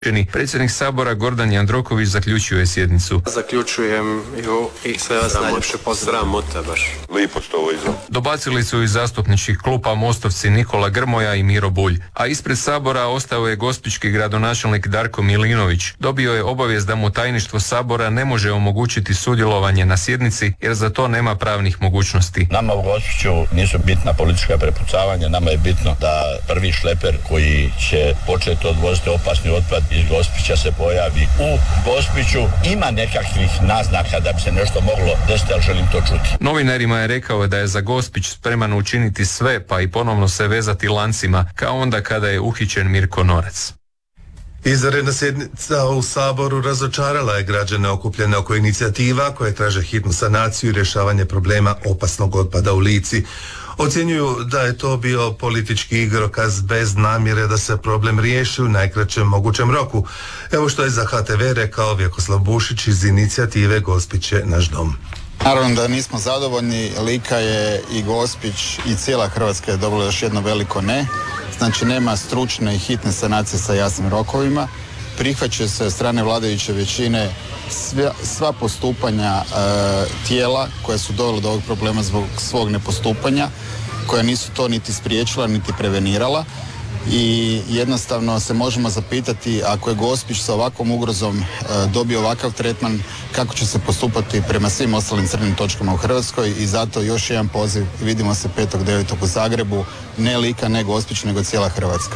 Predsjednik Sabora Gordan Jandroković zaključio je sjednicu. Zaključujem ju i sve vas najljepše pozdravljam. Sramota baš. Lipo što ovo izgleda. Dobacili su iz zastupničkih klupa mostovci Nikola Grmoja i Miro Bulj, a ispred Sabora ostao je gospićki gradonačelnik Darko Milinović. Dobio je obavijest da mu tajništvo Sabora ne može omogućiti sudjelovanje na sjednici jer za to nema pravnih mogućnosti. Nama u Gospiću nisu bitna politička prepucavanja, nama je bitno da prvi šleper koji će početi odvoziti opasni otpad iz Gospića se pojavi u Gospiću. Ima nekakvih naznaka da bi se nešto moglo desiti, ali želim to čuti. Novinarima je rekao da je za Gospić spreman učiniti sve, pa i ponovno se vezati lancima, kao onda kada je uhićen Mirko Norac. Izvanredna sjednica u Saboru razočarala je građane okupljene oko inicijativa koje traže hitnu sanaciju i rješavanje problema opasnog otpada u Lici. Ocjenjuju da je to bio politički igrokaz bez namjere da se problem riješi u najkraćem mogućem roku. Evo što je za HTV rekao Vjekoslav Bušić iz inicijative Gospić je naš dom. Naravno da nismo zadovoljni, Lika je i Gospić i cijela Hrvatska je dobila još jedno veliko ne. Znači nema stručne i hitne sanacije sa jasnim rokovima. Prihvaća se od strane vladajuće većine sva postupanja tijela koja su dovela do ovog problema zbog svog nepostupanja, koja nisu to niti spriječila niti prevenirala. I jednostavno se možemo zapitati, ako je Gospić sa ovakvom ugrozom dobio ovakav tretman, kako će se postupati prema svim ostalim crnim točkama u Hrvatskoj. I zato još jedan poziv, vidimo se 5.9. u Zagrebu, ne Lika, ne Gospić, nego cijela Hrvatska.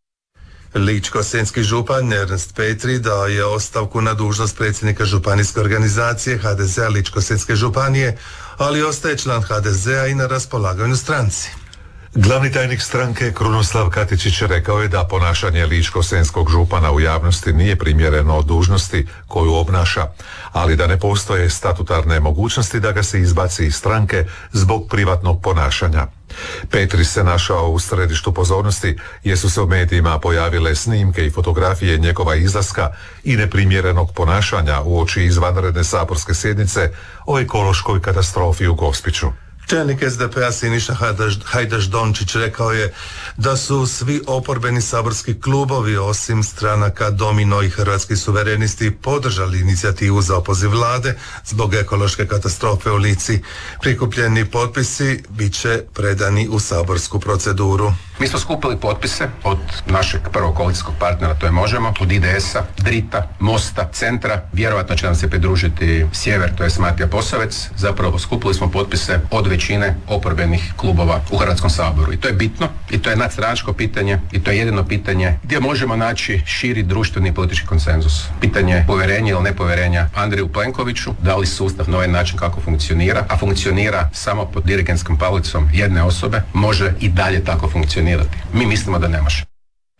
Ličko-senjski župan Ernest Petri dao je ostavku na dužnost predsjednika županijske organizacije HDZ-a Ličko-senjske županije, ali ostaje član HDZ-a i na raspolaganju stranci. Glavni tajnik stranke Krunoslav Katičić rekao je da ponašanje ličko-senjskog župana u javnosti nije primjereno od dužnosti koju obnaša, ali da ne postoje statutarne mogućnosti da ga se izbaci iz stranke zbog privatnog ponašanja. Petri se našao u središtu pozornosti jer su se u medijima pojavile snimke i fotografije njegova izlaska i neprimjerenog ponašanja uoči izvanredne saborske sjednice o ekološkoj katastrofi u Gospiću. Čelnik SDP-a Siniša Hajdaš Dončić rekao je da su svi oporbeni saborski klubovi osim stranaka Domino i Hrvatski suverenisti podržali inicijativu za opoziv vlade zbog ekološke katastrofe u Lici. Prikupljeni potpisi bit će predani u saborsku proceduru. Mi smo skupili potpise od našeg prvog koalicijskog partnera, to je Možemo, od IDS-a, Drita, Mosta, Centra, vjerojatno će nam se pridružiti Sjever, to je Matija Posavec. Zapravo skupili smo potpise od većine oporbenih klubova u Hrvatskom saboru. I to je bitno, i to je nadstranačko pitanje, i to je jedino pitanje gdje možemo naći širi društveni i politički konsenzus. Pitanje povjerenja ili nepovjerenja Andreju Plenkoviću, da li sustav na ovaj način kako funkcionira, a funkcionira samo pod dirigentskom palicom jedne osobe, može i dalje tako funkcionirati. Mi mislimo da ne može.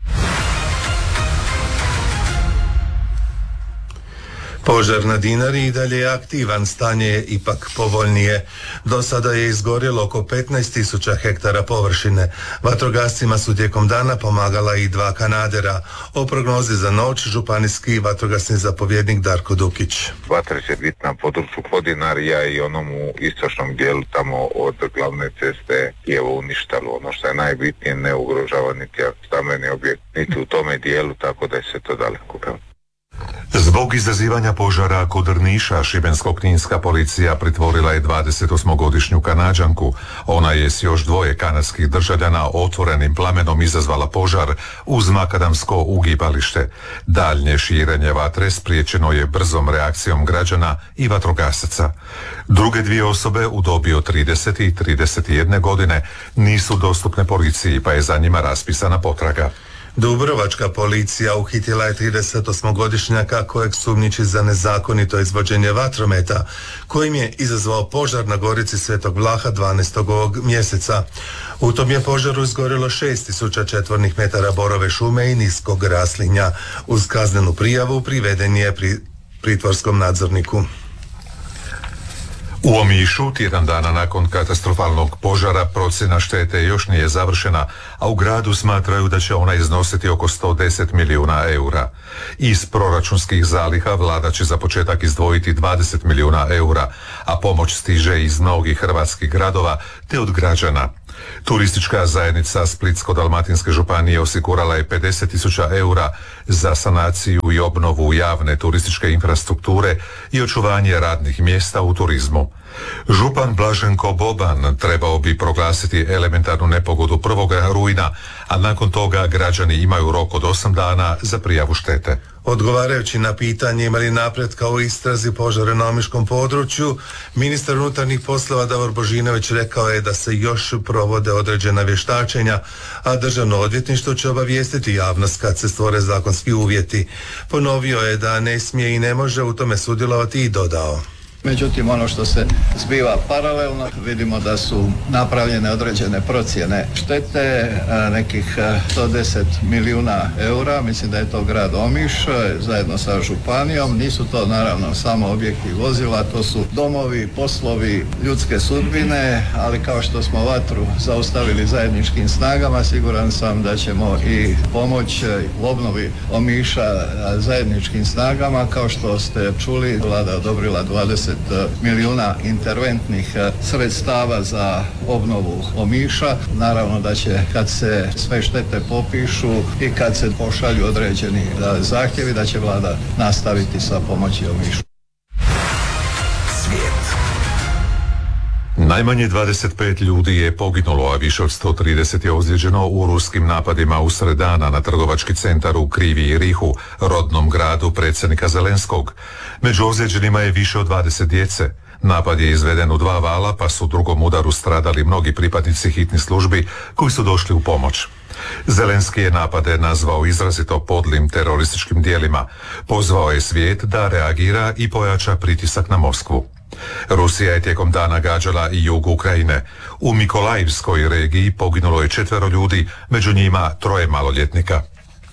Požar na Dinari i dalje je aktivan, stanje je ipak povoljnije. Do sada je izgorjelo oko 15.000 hektara površine. Vatrogascima su tijekom dana pomagala i 2 kanadera. O prognozi za noć županijski vatrogasni zapovjednik Darko Dukić. Vatra će biti na području Podinarija i onom u istočnom dijelu tamo od glavne ceste je uništalo. Ono što je najbitnije, ne ugrožava niti stambeni objekt, niti u tome dijelu, tako da je se to daleko. Zbog izazivanja požara kod Drniša, šibensko-kninska policija pritvorila je 28-godišnju Kanađanku. Ona je s još 2 kanadskih državljana otvorenim plamenom izazvala požar uz makadamsko ugibalište. Daljnje širenje vatre spriječeno je brzom reakcijom građana i vatrogasaca. Druge 2 osobe u dobi od 30 i 31 godine nisu dostupne policiji, pa je za njima raspisana potraga. Dubrovačka policija uhitila je 38-godišnjaka kojeg sumnjiči za nezakonito izvođenje vatrometa, kojim je izazvao požar na gorici Svetog Vlaha 12. ovog mjeseca. U tom je požaru izgorjelo 6.000 četvornih metara borove šume i niskog raslinja. Uz kaznenu prijavu priveden je pritvorskom nadzorniku. U Omišu, tjedan dana nakon katastrofalnog požara, procjena štete još nije završena, a u gradu smatraju da će ona iznositi oko 110 milijuna eura. Iz proračunskih zaliha vlada će za početak izdvojiti 20 milijuna eura, a pomoć stiže iz mnogih hrvatskih gradova te od građana. Turistička zajednica Splitsko-dalmatinske županije osigurala je 50.000 eura za sanaciju i obnovu javne turističke infrastrukture i očuvanje radnih mjesta u turizmu. Župan Blaženko Boban trebao bi proglasiti elementarnu nepogodu 1. rujna, a nakon toga građani imaju rok od 8 dana za prijavu štete. Odgovarajući na pitanje ima li napretka u istrazi požara na omiškom području, ministar unutarnjih poslova Davor Božinović rekao je da se još provode određena vještačenja, a Državno odvjetništvo će obavijestiti javnost kad se stvore zakonski uvjeti. Ponovio je da ne smije i ne može u tome sudjelovati i dodao: Međutim, ono što se zbiva paralelno, vidimo da su napravljene određene procjene štete, nekih 110 milijuna eura, mislim da je to grad Omiš, zajedno sa županijom. Nisu to naravno samo objekti vozila, to su domovi, poslovi, ljudske sudbine, ali kao što smo vatru zaustavili zajedničkim snagama, siguran sam da ćemo i pomoć u obnovi Omiša zajedničkim snagama. Kao što ste čuli, vlada odobrila 20 milijuna interventnih sredstava za obnovu Omiša. Naravno da će, kad se sve štete popišu i kad se pošalju određeni zahtjevi, da će vlada nastaviti sa pomoći Omišu. Najmanje 25 ljudi je poginulo, a više od 130 je ozlijeđeno u ruskim napadima usred dana na trgovački centar u Krivi i Rihu, rodnom gradu predsjednika Zelenskog. Među ozlijeđenima je više od 20 djece. Napad je izveden u 2 vala, pa su u drugom udaru stradali mnogi pripadnici hitnih službi koji su došli u pomoć. Zelenski je napade nazvao izrazito podlim terorističkim dijelima. Pozvao je svijet da reagira i pojača pritisak na Moskvu. Rusija je tijekom dana gađala i jug Ukrajine. U Mikolajivskoj regiji poginulo je 4 ljudi, među njima 3 maloljetnika.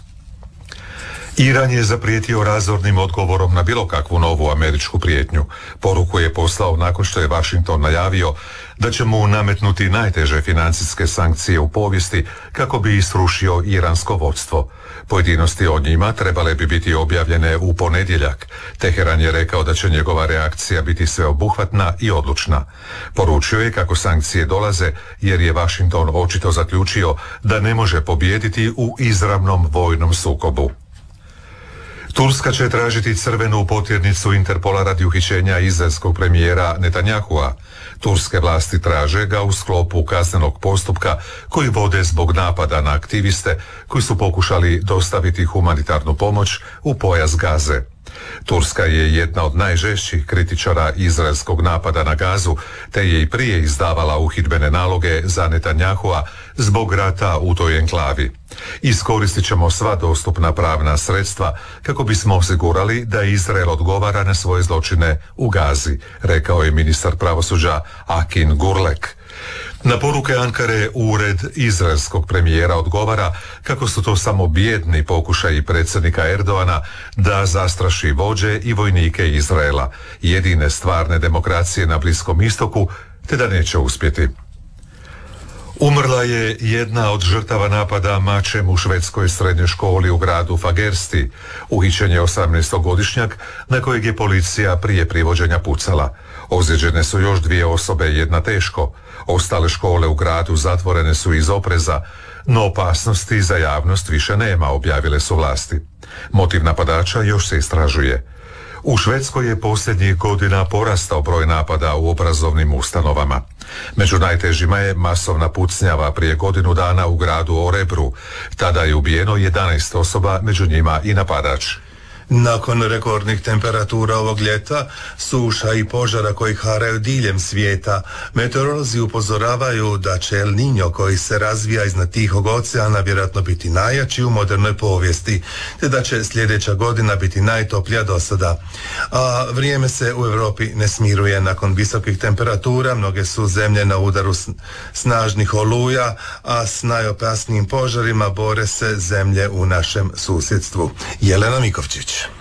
Iran je zaprijetio razornim odgovorom na bilo kakvu novu američku prijetnju. Poruku je poslao nakon što je Washington najavio da će mu nametnuti najteže financijske sankcije u povijesti kako bi srušio iransko vodstvo. Pojedinosti o njima trebale bi biti objavljene u ponedjeljak. Teheran je rekao da će njegova reakcija biti sveobuhvatna i odlučna. Poručio je kako sankcije dolaze jer je Washington očito zaključio da ne može pobijediti u izravnom vojnom sukobu. Turska će tražiti crvenu potjernicu Interpola radi uhićenja izraelskog premijera Netanyahua. Turske vlasti traže ga u sklopu kaznenog postupka koji vode zbog napada na aktiviste koji su pokušali dostaviti humanitarnu pomoć u pojas Gaze. Turska je jedna od najžešćih kritičara izraelskog napada na Gazu, te je i prije izdavala uhidbene naloge za Netanyahua zbog rata u toj enklavi. Iskoristit ćemo sva dostupna pravna sredstva kako bismo osigurali da Izrael odgovara na svoje zločine u Gazi, rekao je ministar pravosuđa Akin Gurlek. Na poruke Ankare ured izraelskog premijera odgovara kako su to samo bijedni pokušaji predsjednika Erdoana da zastraši vođe i vojnike Izraela, jedine stvarne demokracije na Bliskom istoku, te da neće uspjeti. Umrla je jedna od žrtava napada mačem u švedskoj srednjoj školi u gradu Fagersti. Uhićen je 18-godišnjak na kojeg je policija prije privođenja pucala. Ozlijeđene su još 2 osobe, jedna teško. Ostale škole u gradu zatvorene su iz opreza, no opasnosti za javnost više nema, objavile su vlasti. Motiv napadača još se istražuje. U Švedskoj je posljednjih godina porastao broj napada u obrazovnim ustanovama. Među najtežima je masovna pucnjava prije godinu dana u gradu Orebru. Tada je ubijeno 11 osoba, među njima i napadač. Nakon rekordnih temperatura ovog ljeta, suša i požara koji haraju diljem svijeta, meteorolozi upozoravaju da će El Niño koji se razvija iznad Tihog oceana vjerojatno biti najjači u modernoj povijesti, te da će sljedeća godina biti najtoplija do sada. A vrijeme se u Europi ne smiruje. Nakon visokih temperatura mnoge su zemlje na udaru snažnih oluja, a s najopasnijim požarima bore se zemlje u našem susjedstvu. Jelena Mikovčić.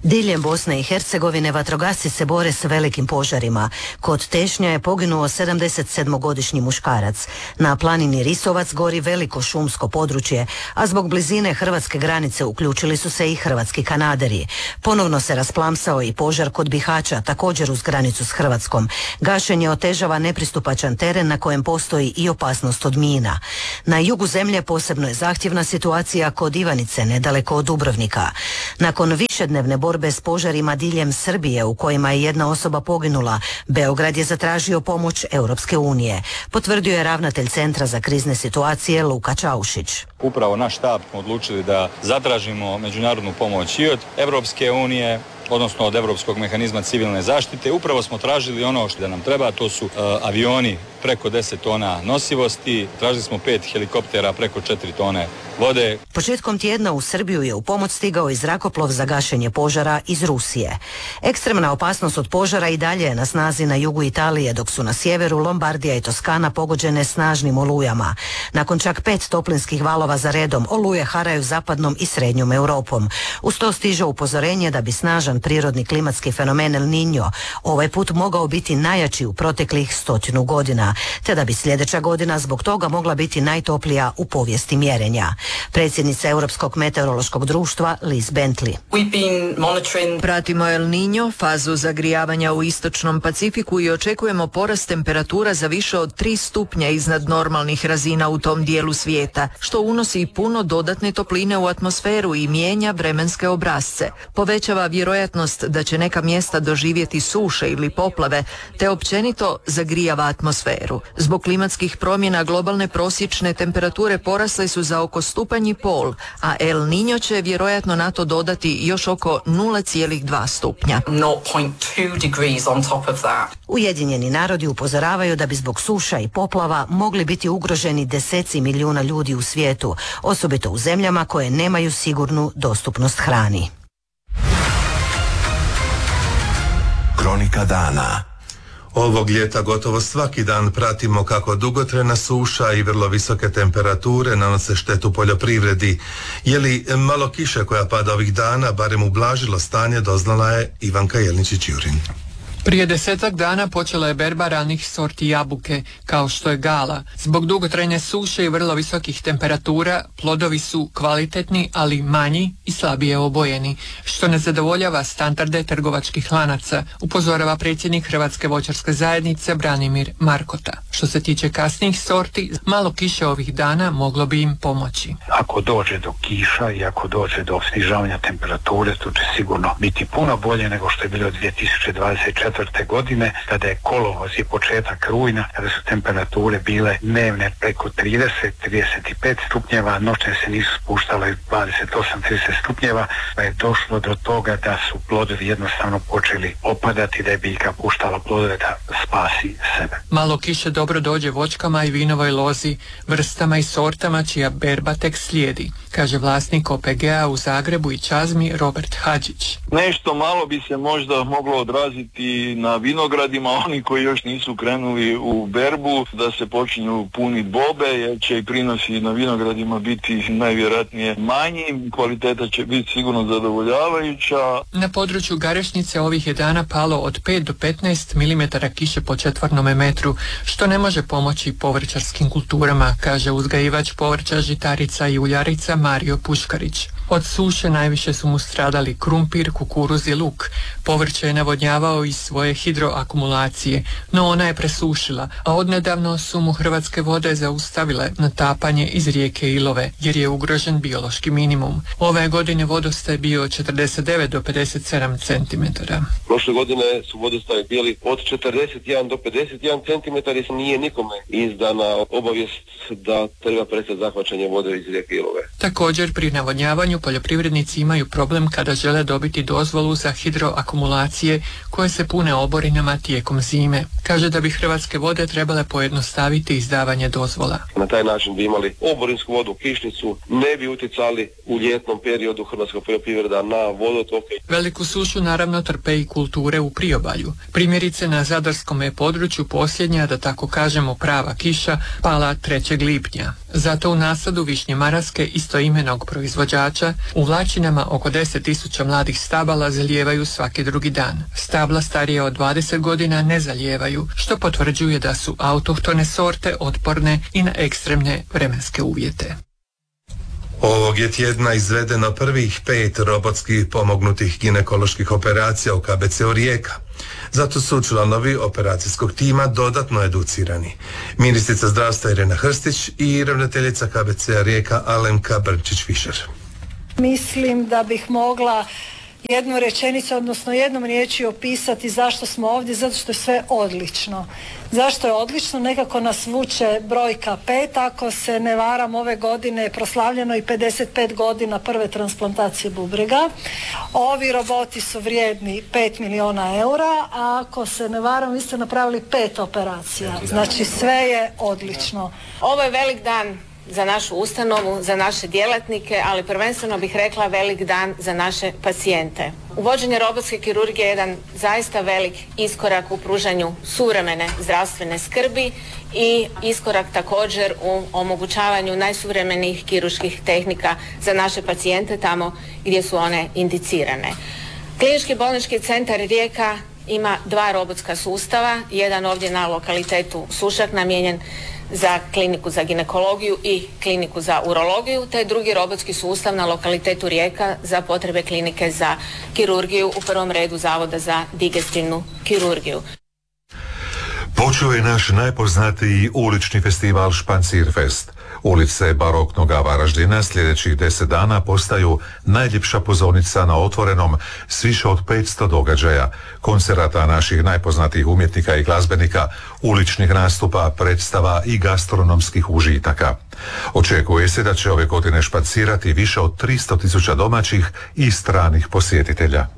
Diljem Bosne i Hercegovine vatrogasci se bore s velikim požarima. Kod Tešnja je poginuo 77-godišnji muškarac. Na planini Risovac gori veliko šumsko područje, a zbog blizine hrvatske granice uključili su se i hrvatski kanaderi. Ponovno se rasplamsao i požar kod Bihaća, također uz granicu s Hrvatskom. Gašenje otežava nepristupačan teren na kojem postoji i opasnost od mina. Na jugu zemlje posebno je zahtjevna situacija kod Ivanice, nedaleko od Dubrovnika. Nakon višednevne borbe s požarima diljem Srbije, u kojima je jedna osoba poginula, Beograd je zatražio pomoć Europske unije. Potvrdio je ravnatelj Centra za krizne situacije Luka Čaušić. Upravo naš štab smo odlučili da zatražimo međunarodnu pomoć i od Europske unije, odnosno od Europskog mehanizma civilne zaštite. Upravo smo tražili ono što nam treba, to su avioni preko 10 tona nosivosti, tražili smo 5 helikoptera preko 4 tone vode. Početkom tjedna u Srbiju je u pomoć stigao i zrakoplov za gašenje požara iz Rusije. Ekstremna opasnost od požara i dalje je na snazi na jugu Italije, dok su na sjeveru Lombardija i Toskana pogođene snažnim olujama. Nakon čak 5 toplinskih valova za redom, oluje haraju zapadnom i srednjom Europom. Uz to stiže upozorenje da bi snažan prirodni klimatski fenomen El Niño ovaj put mogao biti najjači u proteklih 100 godina, te da bi sljedeća godina zbog toga mogla biti najtoplija u povijesti mjerenja. Predsjednica Europskog meteorološkog društva Liz Bentley. Pratimo El Niño, fazu zagrijavanja u istočnom Pacifiku i očekujemo porast temperatura za više od 3 stupnja iznad normalnih razina u tom dijelu svijeta, što unosi puno dodatne topline u atmosferu i mijenja vremenske obrasce. Povećava vjerojatnost da će neka mjesta doživjeti suše ili poplave, te općenito zagrijava atmosferu. Zbog klimatskih promjena globalne prosječne temperature porasle su za oko 1,5 stupnja, a El Niño će vjerojatno na to dodati još oko 0,2 stupnja. 0.2 degrees on top of that. Ujedinjeni narodi upozoravaju da bi zbog suša i poplava mogli biti ugroženi deseci milijuna ljudi u svijetu, osobito u zemljama koje nemaju sigurnu dostupnost hrani. Kronika dana. Ovog ljeta gotovo svaki dan pratimo kako dugotrajna suša i vrlo visoke temperature nanose štetu poljoprivredi. Je li malo kiše koja pada ovih dana barem ublažilo stanje, doznala je Ivanka Jelničić-Jurin. Prije 10 dana počela je berba ranih sorti jabuke, kao što je Gala. Zbog dugotrajne suše i vrlo visokih temperatura, plodovi su kvalitetni, ali manji i slabije obojeni, što ne zadovoljava standarde trgovačkih lanaca, upozorava predsjednik Hrvatske voćarske zajednice Branimir Markota. Što se tiče kasnijih sorti, malo kiše ovih dana moglo bi im pomoći. Ako dođe do kiša i ako dođe do snižavanja temperature, to će sigurno biti puno bolje nego što je bilo 2024. godine, kada je kolovoz i početak rujna, kada su temperature bile dnevne preko 30-35 stupnjeva, noćne se nisu spuštale 28-30 stupnjeva, pa je došlo do toga da su plodovi jednostavno počeli opadati, da je biljka puštala plodove da spasi sebe. Malo kiše dobro dođe voćkama i vinovoj lozi, vrstama i sortama čija berba tek slijedi, kaže vlasnik OPG-a u Zagrebu i Čazmi Robert Hadžić. Nešto malo bi se možda moglo odraziti na vinogradima, oni koji još nisu krenuli u berbu, da se počinju puniti bobe, jer će i prinosi na vinogradima biti najvjerojatnije manji, kvaliteta će biti sigurno zadovoljavajuća. Na području Garešnice ovih je dana palo od 5 do 15 mm kiše po četvornom metru, što ne može pomoći povrćarskim kulturama, kaže uzgajivač povrća, žitarica i uljarica Mario Puškarić. Od suše najviše su mu stradali krumpir, kukuruz i luk. Povrće je navodnjavao iz svoje hidroakumulacije, no ona je presušila, a odnedavno su mu Hrvatske vode zaustavile natapanje iz rijeke Ilove, jer je ugrožen biološki minimum. Ove godine vodostaj bio 49 do 57 cm. Prošle godine su vodostaji bili od 41 do 51 cm i nije nikome izdana obavijest da treba prestati zahvaćanje vode iz rijeke Ilove. Također pri navodnjavanju poljoprivrednici imaju problem kada žele dobiti dozvolu za hidroakumulacije koje se pune oborinama tijekom zime. Kaže da bi Hrvatske vode trebale pojednostaviti izdavanje dozvola. Na taj način bi imali oborinsku vodu, kišnicu, ne bi utjecali u ljetnom periodu hrvatska poljoprivreda na vodotoke. Veliku sušu naravno trpe i kulture u priobalju. Primjerice na zadarskom je području posljednja, da tako kažemo prava kiša, pala 3. lipnja. Zato u nasadu višnje maraske istoimenog proizvođača u Vlačinama oko 10.000 mladih stabala zalijevaju svaki drugi dan. Stabla starije od 20 godina ne zalijevaju, što potvrđuje da su autohtone sorte otporne i na ekstremne vremenske uvjete. Ovog je tjedna izvedeno prvih 5 robotskih pomognutih ginekoloških operacija u KBC-u Rijeka. Zato su članovi operacijskog tima dodatno educirani. Ministrica zdravstva Irena Hrstić i ravnateljica KBC-a Rijeka Alemka Brnčić-Fišer. Mislim da bih mogla jednu rečenicu, odnosno jednom riječju opisati zašto smo ovdje, zato što je sve odlično. Zašto je odlično? Nekako nas vuče brojka 5, ako se ne varam ove godine je proslavljeno i 55 godina prve transplantacije bubrega. Ovi roboti su vrijedni 5 milijuna eura, a ako se ne varam vi ste napravili 5 operacija. Znači sve je odlično. Ovo je velik dan za našu ustanovu, za naše djelatnike, ali prvenstveno bih rekla velik dan za naše pacijente. Uvođenje robotske kirurgije je jedan zaista velik iskorak u pružanju suvremene zdravstvene skrbi i iskorak također u omogućavanju najsuvremenijih kirurških tehnika za naše pacijente tamo gdje su one indicirane. Klinički bolnički centar Rijeka ima 2 robotska sustava, jedan ovdje na lokalitetu Sušak namijenjen za kliniku za ginekologiju i kliniku za urologiju, te drugi robotski sustav na lokalitetu Rijeka za potrebe klinike za kirurgiju, u prvom redu Zavoda za digestivnu kirurgiju. Počeo je naš najpoznatiji ulični festival Špancirfest. Ulice baroknoga Varaždina sljedećih 10 dana postaju najljepša pozornica na otvorenom s više od 500 događaja, koncerata naših najpoznatijih umjetnika i glazbenika, uličnih nastupa, predstava i gastronomskih užitaka. Očekuje se da će ove godine špancirati više od 300.000 domaćih i stranih posjetitelja.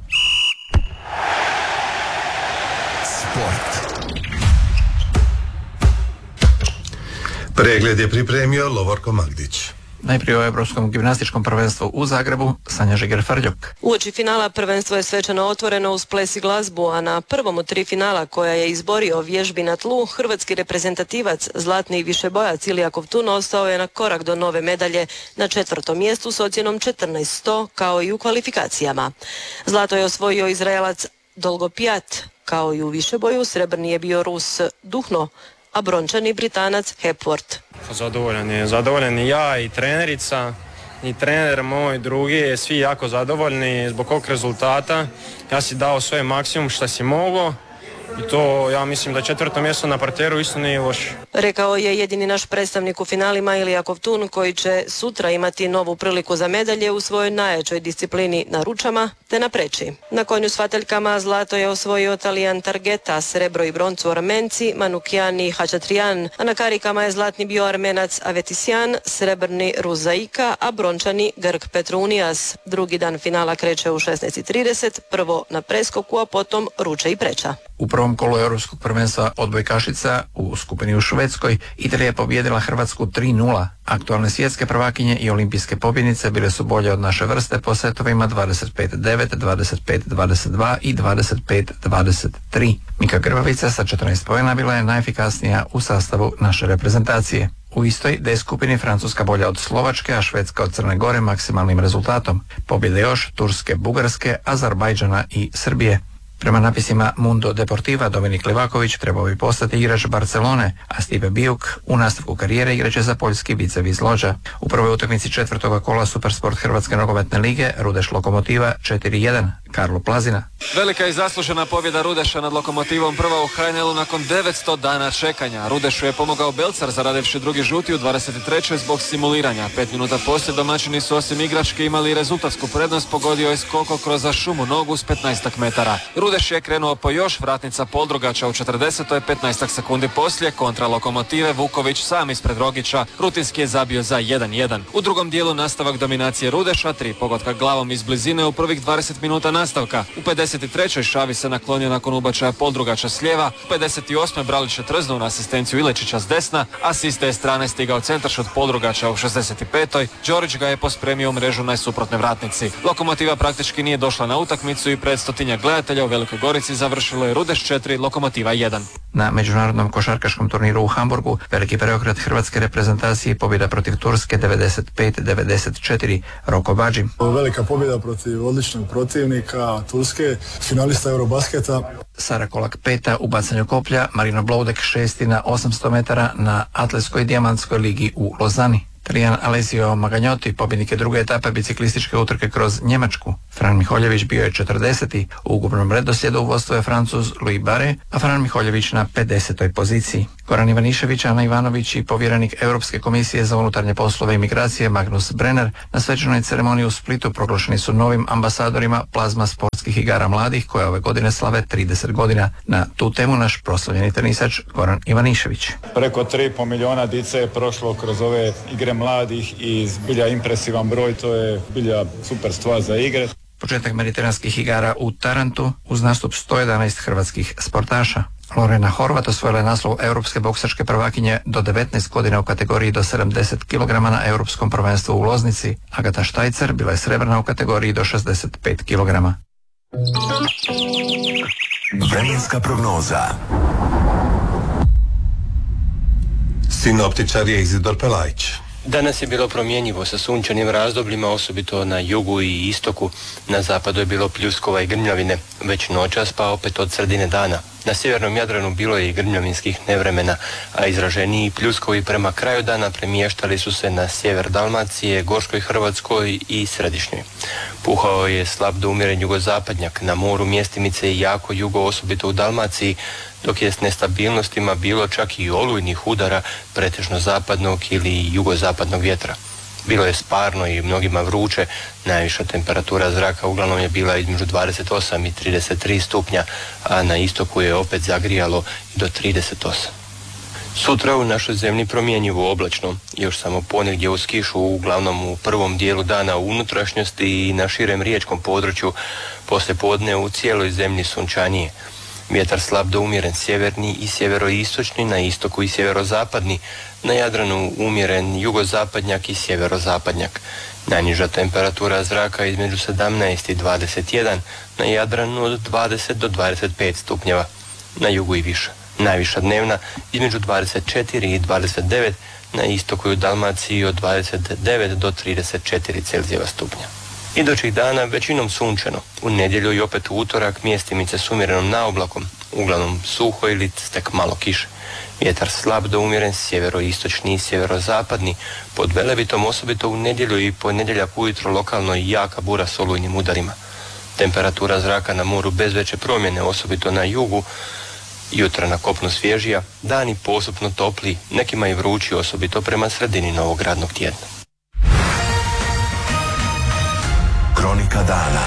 Pregled je pripremio Lovorko Magdić. Najprije o Europskom gimnastičkom prvenstvu u Zagrebu, Sanja Žiger-Frljok. Uoči finala prvenstvo je svečano otvoreno uz ples i glazbu, a na prvom od 3 finala koja je izborio vježbi na tlu, hrvatski reprezentativac, zlatni višebojac Ilija Kovtun ostao je na korak do nove medalje na 4. mjestu s ocjenom 14-100 kao i u kvalifikacijama. Zlato je osvojio Izraelac Dolgopijat, kao i u višeboju srebrni je bio Rus Duhno, a brončani Britanac Hepworth. Zadovoljan i ja i trenerica i trener moj drugi, svi jako zadovoljni zbog ovog rezultata. Ja si dao svoje maksimum što si mogao i to ja mislim da 4. mjesto na parteru isto nije loše. Rekao je jedini naš predstavnik u finalima Ilija Kovtun, koji će sutra imati novu priliku za medalje u svojoj najjačoj disciplini na ručama te na preči. Na konju s fataljkama zlato je osvojio Talijan Targeta, srebro i broncu Armenci, Manukjan i Hačatrijan, a na karikama je zlatni bio Armenac Avetisjan, srebrni Rus Zaika, a brončani Grk Petrunijas. Drugi dan finala kreće u 16:30, prvo na preskoku, a potom ruče i preča. U prvom kolu Europskog prvenstva odbojkašica u skupini u Švedskoj Italija je pobijedila Hrvatsku 3:0. Aktualne svjetske prvakinje i olimpijske pobjednice bile su bolje od naše vrste po setovima 25-9, 25-22 i 25-23. Mika Grbavica sa 14 poena bila je najefikasnija u sastavu naše reprezentacije. U istoj D skupini Francuska bolja od Slovačke, a Švedska od Crne Gore maksimalnim rezultatom. Pobjede još Turske, Bugarske, Azerbajdžana i Srbije. Prema napisima Mundo Deportiva, Dominik Livaković trebao bi postati igrač Barcelone, a Stipe Bijuk u nastavku karijere igraće za poljski Viceviz Lođa. U prvoj utakmici 4. kola Supersport Hrvatske nogometne lige Rudeš Lokomotiva 4:1, Karlo Plazina. Velika i zaslužena pobjeda Rudeša nad Lokomotivom, prva u HNL-u nakon 900 dana čekanja. Rudešu je pomogao Belcar zaradivši drugi žuti u 23. zbog simuliranja. 5 minuta poslije domaćini su osim igračke imali rezultatsku prednost, pogodio je skoko kroz šumu nogu s 15 metara. Rudeš je krenuo po još, vratnica Poldrugača u 40. 15 sekundi poslije, kontra Lokomotive Vuković sam ispred Rogića, rutinski je zabio za 1:1. U drugom dijelu nastavak dominacije Rudeša, 3 pogotka glavom iz blizine u prvih 20 minuta na nastavka. U 53. Šavi se naklonio nakon ubačaja Poldrugača s lijeva, u 58. Bralić je trznuo na asistenciju Ilečića s desna, a s iste strane stigao centaršut Poldrugača u 65. Đorić ga je pospremio u mrežu na suprotne vratnici. Lokomotiva praktički nije došla na utakmicu i pred 100 gledatelja u Velikoj Gorici završilo je Rudeš 4, Lokomotiva 1. Na međunarodnom košarkaškom turniru u Hamburgu veliki preokret hrvatske reprezentacije, pobjeda protiv Turske 95-94. Roko Badži. Velika pobjeda protiv odličnog protivnika Turske, finalista Eurobasketa. Sara Kolak 5. u bacanju koplja, Marino Bloudek 6. na 800 metara na Atletskoj dijamantskoj ligi u Lozani. Trijan Alessio Maganjoti, pobjednik je druge etape biciklističke utrke kroz Njemačku. Fran Miholjević bio je 40. U ukupnom redoslijedu u vodstvu je Francuz Louis Barre, a Fran Miholjević na 50. poziciji. Goran Ivanišević, Ana Ivanović i povjerenik Europske komisije za unutarnje poslove i migracije Magnus Brenner na svečanoj ceremoniji u Splitu proglašeni su novim ambasadorima plazma sportskih igara mladih koje ove godine slave 30 godina. Na tu temu naš proslavljeni tenisač Goran Ivanišević. Preko 3,5 milijuna dice je prošlo kroz ove igre mladih i zbilja impresivan broj, to je zbilja super stvar za igre. Početak mediteranskih igara u Tarantu uz nastup 111 hrvatskih sportaša. Lorena Horvat osvojila je naslov europske boksačke prvakinje do 19 godina u kategoriji do 70 kg na europskom prvenstvu u Loznici. Agata Štajcer bila je srebrna u kategoriji do 65 kg. Vremenska prognoza. Sinoptičar je Izidor Pelajić. Danas je bilo promjenjivo sa sunčanim razdobljima, osobito na jugu i istoku. Na zapadu je bilo pljuskova i grmljavine, već noćas pa opet od sredine dana. Na sjevernom Jadranu bilo je i grmljavinskih nevremena, a izraženiji pljuskovi prema kraju dana premještali su se na sjever Dalmacije, Gorskoj Hrvatskoj i Središnjoj. Puhao je slab do umjeren jugozapadnjak, na moru mjestimice i jako jugo, osobito u Dalmaciji, dok je s nestabilnostima bilo čak i olujnih udara pretežno zapadnog ili jugozapadnog vjetra. Bilo je sparno i mnogima vruće, najviša temperatura zraka uglavnom je bila između 28 i 33 stupnja, a na istoku je opet zagrijalo i do 38. Sutra u našoj zemlji promjenjivo oblačno, još samo ponegdje uz kišu, uglavnom u prvom dijelu dana u unutrašnjosti i na širem riječkom području, poslije podne u cijeloj zemlji sunčanije. Vjetar slab do umjeren sjeverni i sjeveroistočni, na istoku i sjeverozapadni, na Jadranu umjeren jugozapadnjak i sjeverozapadnjak. Najniža temperatura zraka između 17 i 21, na Jadranu od 20 do 25 stupnjeva, na jugu i više. Najviša dnevna između 24 i 29, na istoku i u Dalmaciji od 29 do 34 Celzijeva stupnja. Idućih dana većinom sunčano, u nedjelju i opet u utorak mjestimice s umjerenom naoblakom, uglavnom suho ili tek malo kiše. Vjetar slab do umjeren sjeveroistočni i sjeverozapadni, pod Velebitom osobito u nedjelju i ponedjeljak ujutro lokalno i jaka bura s olujnim udarima. Temperatura zraka na moru bez veće promjene, osobito na jugu, jutra na kopnu svježija, dani postupno topli, nekima i vrući, osobito prema sredini novog radnog tjedna. Kronika dana.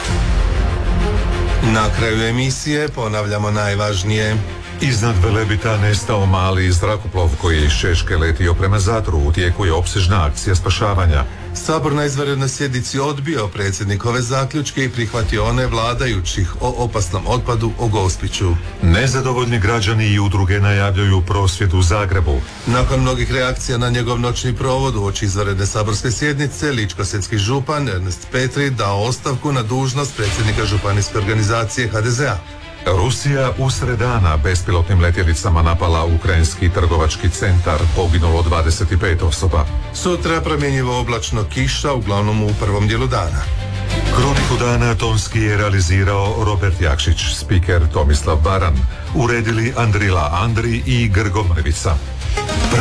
Na kraju emisije ponavljamo najvažnije. Iznad Velebita nestao mali zrakoplov koji je iz Češke letio prema Zadru. U tijeku je opsežna akcija spašavanja. Sabor na izvanrednoj sjednici odbio predsjednikove zaključke i prihvatio one vladajućih o opasnom otpadu u Gospiću. Nezadovoljni građani i udruge najavljuju prosvjed u Zagrebu. Nakon mnogih reakcija na njegov noćni provod uoči izvanredne saborske sjednice, ličko-senjski župan Ernest Petri dao ostavku na dužnost predsjednika županijske organizacije HDZ-a. Rusija usred dana bespilotnim letjelicama napala ukrajinski trgovački centar, poginulo 25 osoba. Sutra promjenjivo oblačno, kiša, uglavnom u prvom dijelu dana. Kroniku dana tonski je realizirao Robert Jakšić, spiker Tomislav Baran, uredili Andrila Andri i Grgo Mrvica.